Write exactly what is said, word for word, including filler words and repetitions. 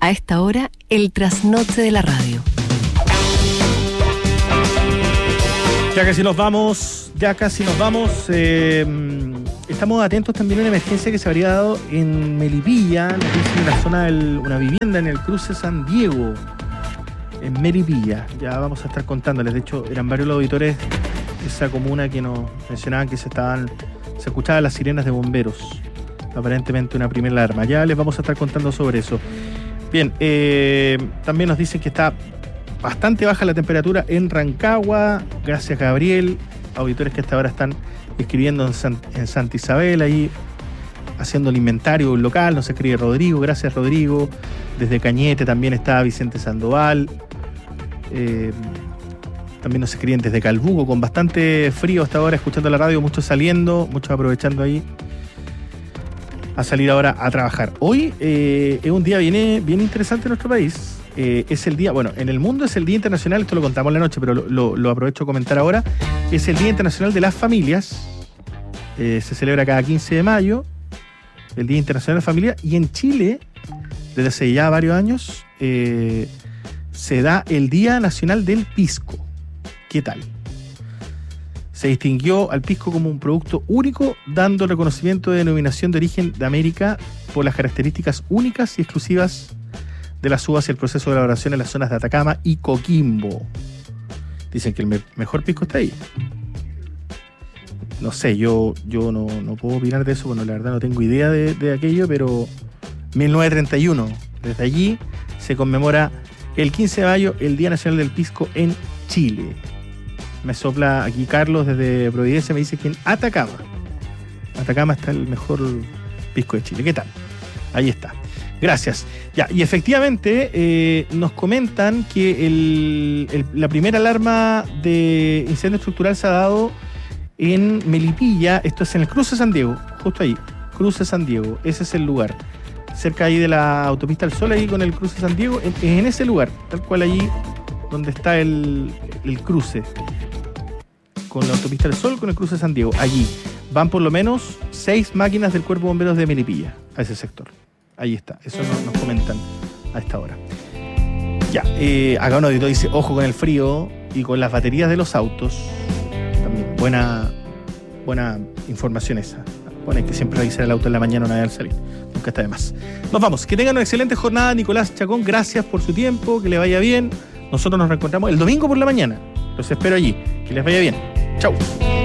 A esta hora, el trasnoche de la radio. Ya casi nos vamos, ya casi nos vamos. Eh, estamos atentos también a una emergencia que se habría dado en Melipilla, nos dicen en la zona de una vivienda en el cruce San Diego, en Melipilla. Ya vamos a estar contándoles. De hecho, eran varios los auditores de esa comuna que nos mencionaban que se estaban, se escuchaban las sirenas de bomberos. Aparentemente una primera alarma. Ya les vamos a estar contando sobre eso. Bien, eh, también nos dicen que está bastante baja la temperatura en Rancagua. Gracias, Gabriel. Auditores que hasta ahora están escribiendo en, San, en Santa Isabel, ahí haciendo el inventario local. Nos escribe Rodrigo. Gracias, Rodrigo. Desde Cañete también está Vicente Sandoval. Eh, también nos escriben desde Calbuco, con bastante frío hasta ahora, escuchando la radio. Muchos saliendo, muchos aprovechando ahí a salir ahora a trabajar. Hoy eh, es un día bien, bien interesante en nuestro país. Eh, es el día, bueno, en el mundo es el Día Internacional, esto lo contamos en la noche, pero lo, lo, lo aprovecho a comentar ahora. Es el Día Internacional de las Familias. Eh, se celebra cada quince de mayo, el Día Internacional de la Familia. Y en Chile, desde hace ya varios años, eh, se da el Día Nacional del Pisco. ¿Qué tal? Se distinguió al pisco como un producto único, dando reconocimiento de denominación de origen de América por las características únicas y exclusivas de las uvas y el proceso de elaboración en las zonas de Atacama y Coquimbo. Dicen que el me- mejor pisco está ahí. No sé, yo, yo no, no puedo opinar de eso, bueno, la verdad no tengo idea de, de aquello, pero mil novecientos treinta y uno, desde allí se conmemora el quince de mayo el Día Nacional del Pisco en Chile. Me sopla aquí Carlos desde Providencia, me dice que en Atacama. Atacama está el mejor pisco de Chile. ¿Qué tal? Ahí está. Gracias. Ya, y efectivamente eh, nos comentan que el, el, la primera alarma de incendio estructural se ha dado en Melipilla. Esto es en el cruce San Diego, justo ahí. Cruce San Diego, ese es el lugar. Cerca ahí de la autopista El Sol, ahí con el cruce San Diego. Es en, en ese lugar, tal cual allí donde está el, el cruce. Con la autopista del Sol, con el cruce San Diego. Allí van por lo menos seis máquinas del Cuerpo de Bomberos de Melipilla a ese sector. Ahí está, eso nos, nos comentan a esta hora. Ya, eh, acá un auditor dice, ojo con el frío y con las baterías de los autos. También buena, buena información esa. Bueno, hay que siempre revisar el auto en la mañana una vez al salir. Nunca está de más. Nos vamos. Que tengan una excelente jornada, Nicolás Chacón. Gracias por su tiempo, que le vaya bien. Nosotros nos reencontramos el domingo por la mañana. Los espero allí. Que les vaya bien. Chau.